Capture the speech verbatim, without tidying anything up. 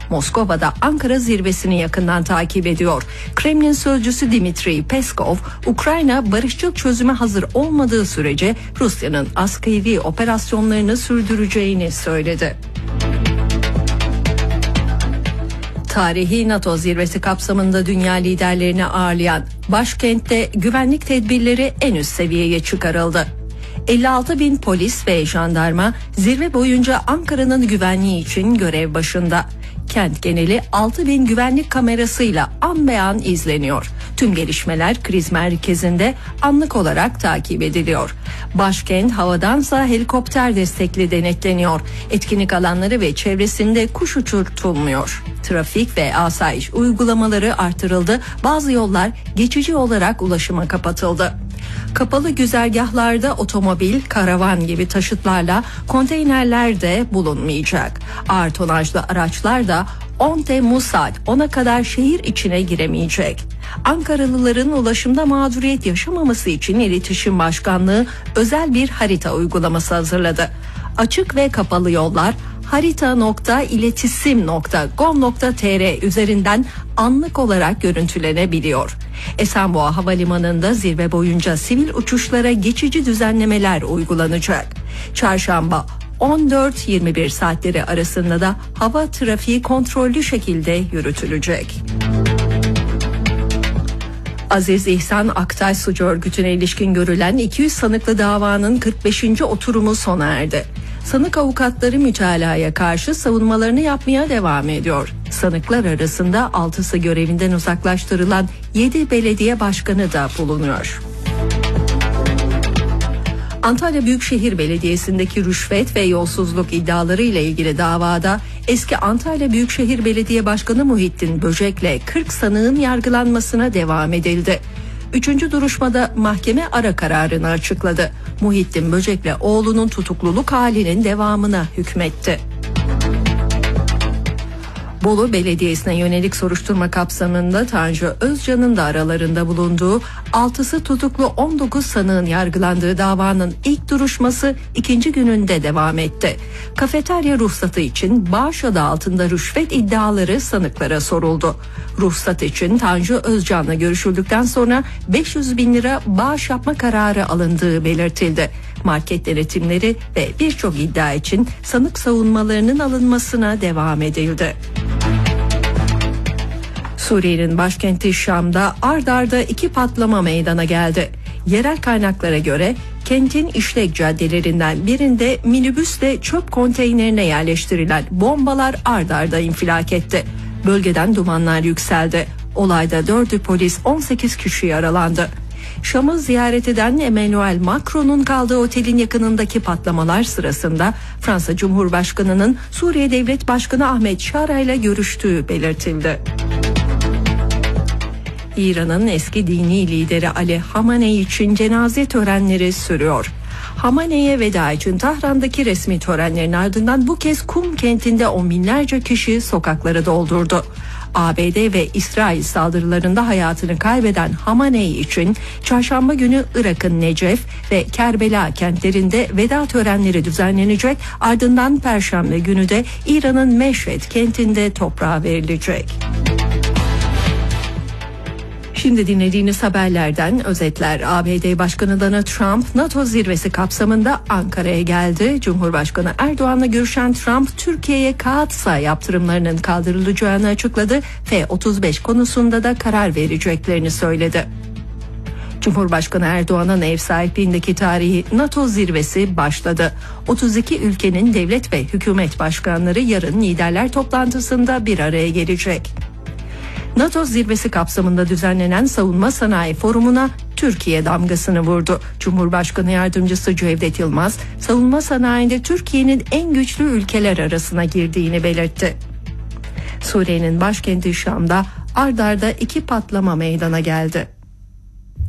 Moskova'da Ankara zirvesini yakından takip ediyor. Kremlin sözcüsü Dmitri Peskov, Ukrayna barışçıl çözüme hazır olmadığı sürece Rusya'nın askeri operasyonlarını sürdüreceğini söyledi. Tarihi NATO zirvesi kapsamında dünya liderlerini ağırlayan başkentte güvenlik tedbirleri en üst seviyeye çıkarıldı. elli altı bin polis ve jandarma zirve boyunca Ankara'nın güvenliği için görev başında. Kent geneli altı bin güvenlik kamerasıyla an be an izleniyor. Tüm gelişmeler kriz merkezinde anlık olarak takip ediliyor. Başkent havadansa helikopter destekli denetleniyor. Etkinlik alanları ve çevresinde kuş uçurtulmuyor. Trafik ve asayiş uygulamaları artırıldı. Bazı yollar geçici olarak ulaşıma kapatıldı. Kapalı güzergahlarda otomobil, karavan gibi taşıtlarla konteynerler de bulunmayacak. Ağır tonajlı araçlar da on Temmuz saat ona kadar şehir içine giremeyecek. Ankaralıların ulaşımda mağduriyet yaşamaması için İletişim Başkanlığı özel bir harita uygulaması hazırladı. Açık ve kapalı yollar harita nokta iletisim nokta gov nokta tr üzerinden anlık olarak görüntülenebiliyor. Esenboğa Havalimanı'nda zirve boyunca sivil uçuşlara geçici düzenlemeler uygulanacak. Çarşamba on dört yirmi bir saatleri arasında da hava trafiği kontrollü şekilde yürütülecek. Aziz İhsan Aktay Suç Örgütü'ne ilişkin görülen iki yüz sanıklı davanın kırk beşinci oturumu sona erdi. Sanık avukatları mütalaya karşı savunmalarını yapmaya devam ediyor. Sanıklar arasında altısı görevinden uzaklaştırılan yedi belediye başkanı da bulunuyor. Antalya Büyükşehir Belediyesi'ndeki rüşvet ve yolsuzluk iddiaları ile ilgili davada eski Antalya Büyükşehir Belediye Başkanı Muhittin Böcek'le kırk sanığın yargılanmasına devam edildi. Üçüncü duruşmada mahkeme ara kararını açıkladı. Muhittin Böcek'le oğlunun tutukluluk halinin devamına hükmetti. Bolu Belediyesi'ne yönelik soruşturma kapsamında Tanju Özcan'ın da aralarında bulunduğu altısı tutuklu on dokuz sanığın yargılandığı davanın ilk duruşması ikinci gününde devam etti. Kafeterya ruhsatı için bağış adı altında rüşvet iddiaları sanıklara soruldu. Ruhsat için Tanju Özcan'la görüşüldükten sonra beş yüz bin lira bağış yapma kararı alındığı belirtildi. Market denetimleri ve birçok iddia için sanık savunmalarının alınmasına devam edildi. Suriye'nin başkenti Şam'da ard arda iki patlama meydana geldi. Yerel kaynaklara göre kentin işlek caddelerinden birinde minibüsle çöp konteynerine yerleştirilen bombalar ard arda infilak etti. Bölgeden dumanlar yükseldi. Olayda dördü polis, on sekiz kişi yaralandı. Şam'ı ziyaret eden Emmanuel Macron'un kaldığı otelin yakınındaki patlamalar sırasında Fransa Cumhurbaşkanı'nın Suriye Devlet Başkanı Ahmet Şara ile görüştüğü belirtildi. İran'ın eski dini lideri Ali Hamenei için cenaze törenleri sürüyor. Hamenei'ye veda için Tahran'daki resmi törenlerin ardından bu kez Kum kentinde on binlerce kişi sokakları doldurdu. A B D ve İsrail saldırılarında hayatını kaybeden Hamenei için çarşamba günü Irak'ın Necef ve Kerbela kentlerinde veda törenleri düzenlenecek. Ardından Perşembe günü de İran'ın Meşhed kentinde toprağa verilecek. Şimdi dinlediğiniz haberlerden özetler. A B D Başkanı Donald Trump NATO zirvesi kapsamında Ankara'ya geldi. Cumhurbaşkanı Erdoğan'la görüşen Trump, Türkiye'ye kağıtsa yaptırımlarının kaldırılacağını açıkladı. F otuz beş konusunda da karar vereceklerini söyledi. Cumhurbaşkanı Erdoğan'ın ev sahipliğindeki tarihi NATO zirvesi başladı. otuz iki ülkenin devlet ve hükümet başkanları yarın liderler toplantısında bir araya gelecek. NATO zirvesi kapsamında düzenlenen Savunma Sanayi Forumu'na Türkiye damgasını vurdu. Cumhurbaşkanı Yardımcısı Cevdet Yılmaz, savunma sanayinde Türkiye'nin en güçlü ülkeler arasına girdiğini belirtti. Suriye'nin başkenti Şam'da ard arda iki patlama meydana geldi.